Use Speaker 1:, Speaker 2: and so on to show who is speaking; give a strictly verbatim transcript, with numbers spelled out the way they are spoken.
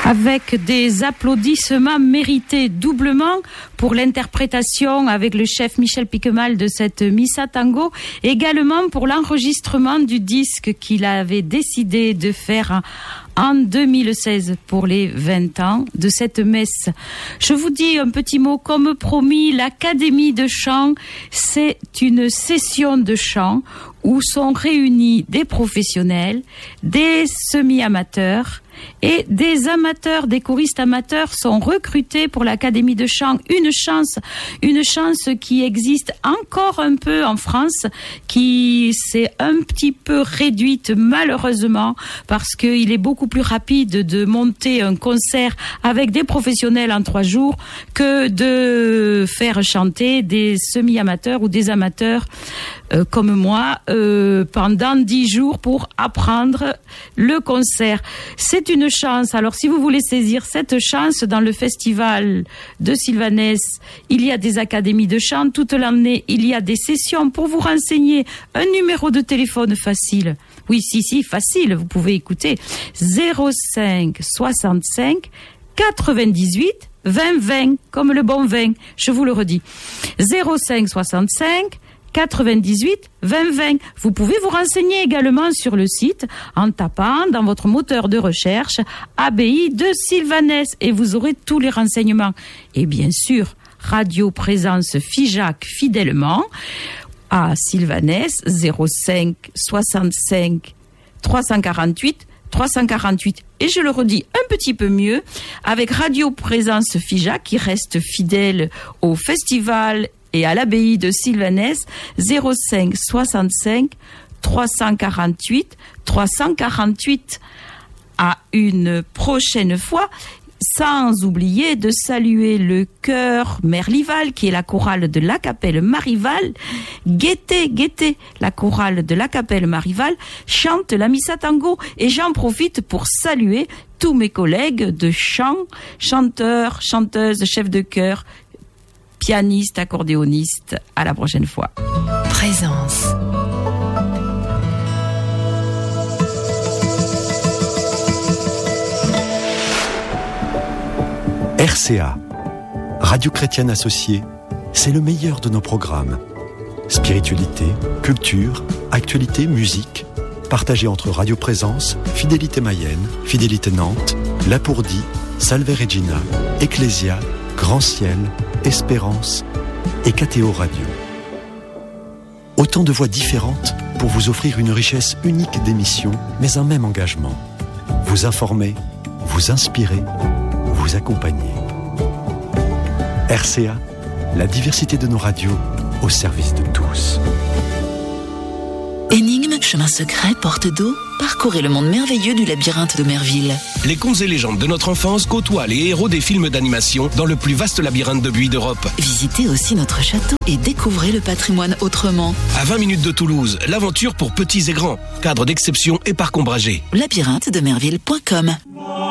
Speaker 1: Avec des applaudissements mérités doublement pour l'interprétation avec le chef Michel Piquemal de cette Missa Tango, également pour l'enregistrement du disque qu'il avait décidé de faire en deux mille seize pour les vingt ans de cette messe. Je vous dis un petit mot, comme promis, l'Académie de chant, c'est une session de chant où sont réunis des professionnels, des semi-amateurs et des amateurs, des choristes amateurs sont recrutés pour l'Académie de chant. Une chance, une chance qui existe encore un peu en France, qui s'est un petit peu réduite malheureusement parce qu'il est beaucoup plus rapide de monter un concert avec des professionnels en trois jours que de faire chanter des semi-amateurs ou des amateurs euh, comme moi euh, pendant dix jours pour apprendre le concert. C'est une chance. Alors, si vous voulez saisir cette chance dans le festival de Sylvanès, il y a des académies de chant toute l'année. Il y a des sessions pour vous renseigner. Un numéro de téléphone facile. Oui, si, si, facile. Vous pouvez écouter zéro cinq soixante-cinq quatre-vingt-dix-huit vingt vingt, comme le bon vin. Je vous le redis. zéro cinq soixante-cinq quatre-vingt-dix-huit vingt vingt. Vous pouvez vous renseigner également sur le site en tapant dans votre moteur de recherche Abbaye de Sylvanès et vous aurez tous les renseignements. Et bien sûr, Radio Présence Figeac fidèlement à Sylvanès zéro cinq soixante-cinq trois cent quarante-huit trois cent quarante-huit. Et je le redis un petit peu mieux avec Radio Présence Figeac qui reste fidèle au festival et à l'abbaye de Sylvanès zéro cinq soixante-cinq trois cent quarante-huit trois cent quarante-huit. À une prochaine fois, sans oublier de saluer le chœur Merlival qui est la chorale de la Capelle Marival. Guettez, guettez, la chorale de la Capelle Marival chante la Missa Tango et j'en profite pour saluer tous mes collègues de chant, chanteurs, chanteuses, chefs de chœur, pianiste, accordéoniste. À la prochaine fois.
Speaker 2: Présence.
Speaker 3: R C A, Radio Chrétienne Associée, c'est le meilleur de nos programmes. Spiritualité, culture, actualité, musique, partagé entre Radio Présence, Fidélité Mayenne, Fidélité Nantes, Lapourdie, Salve Regina, Ecclésia, Grand Ciel, Espérance et K T O Radio. Autant de voix différentes pour vous offrir une richesse unique d'émissions, mais un même engagement. Vous informer, vous inspirer, vous accompagner. R C A, la diversité de nos radios au service de tous.
Speaker 2: Énigme, chemin secret, porte d'eau, parcourez le monde merveilleux du labyrinthe de Merville.
Speaker 4: Les contes et légendes de notre enfance côtoient les héros des films d'animation dans le plus vaste labyrinthe de buis d'Europe.
Speaker 2: Visitez aussi notre château et découvrez le patrimoine autrement.
Speaker 4: À vingt minutes de Toulouse, l'aventure pour petits et grands. Cadre d'exception et parc ombragé.
Speaker 2: labyrinthe de merville point com.